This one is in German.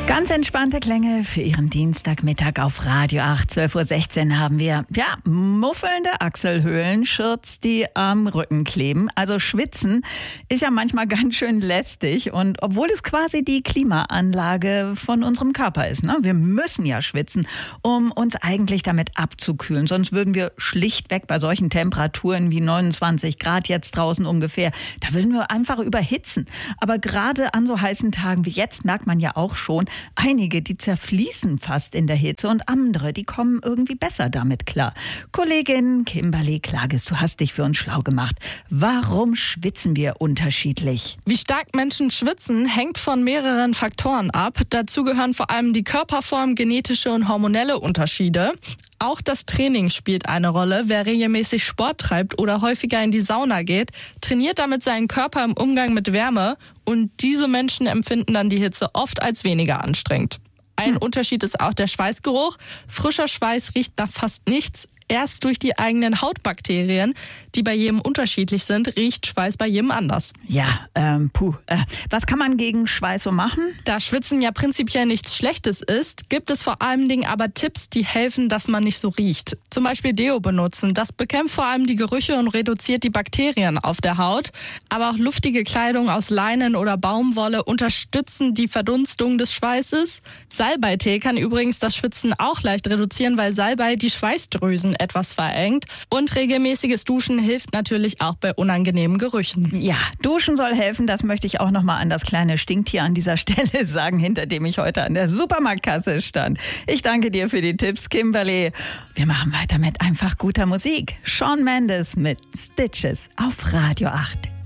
Ganz entspannte Klänge für Ihren Dienstagmittag auf Radio 8. 12.16 Uhr haben wir, muffelnde Achselhöhlenschürz, die am Rücken kleben. Also schwitzen ist ja manchmal ganz schön lästig. Und obwohl es quasi die Klimaanlage von unserem Körper ist, ne? Wir müssen ja schwitzen, um uns eigentlich damit abzukühlen. Sonst würden wir schlichtweg bei solchen Temperaturen wie 29 Grad jetzt draußen ungefähr, da würden wir einfach überhitzen. Aber gerade an so heißen Tagen wie jetzt merkt man ja auch schon, einige, die zerfließen fast in der Hitze und andere, die kommen irgendwie besser damit klar. Kollegin Kimberly Klages, du hast dich für uns schlau gemacht. Warum schwitzen wir unterschiedlich? Wie stark Menschen schwitzen, hängt von mehreren Faktoren ab. Dazu gehören vor allem die Körperform, genetische und hormonelle Unterschiede. Auch das Training spielt eine Rolle. Wer regelmäßig Sport treibt oder häufiger in die Sauna geht, trainiert damit seinen Körper im Umgang mit Wärme und diese Menschen empfinden dann die Hitze oft als weniger anstrengend. Ein Unterschied ist auch der Schweißgeruch. Frischer Schweiß riecht nach fast nichts. Erst durch die eigenen Hautbakterien, die bei jedem unterschiedlich sind, riecht Schweiß bei jedem anders. Was kann man gegen Schweiß so machen? Da Schwitzen ja prinzipiell nichts Schlechtes ist, gibt es vor allen Dingen aber Tipps, die helfen, dass man nicht so riecht. Zum Beispiel Deo benutzen. Das bekämpft vor allem die Gerüche und reduziert die Bakterien auf der Haut. Aber auch luftige Kleidung aus Leinen oder Baumwolle unterstützen die Verdunstung des Schweißes. Salbeitee kann übrigens das Schwitzen auch leicht reduzieren, weil Salbei die Schweißdrüsen etwas verengt. Und regelmäßiges Duschen hilft natürlich auch bei unangenehmen Gerüchen. Ja, Duschen soll helfen. Das möchte ich auch nochmal an das kleine Stinktier an dieser Stelle sagen, hinter dem ich heute an der Supermarktkasse stand. Ich danke dir für die Tipps, Kimberly. Wir machen weiter mit einfach guter Musik. Shawn Mendes mit Stitches auf Radio 8.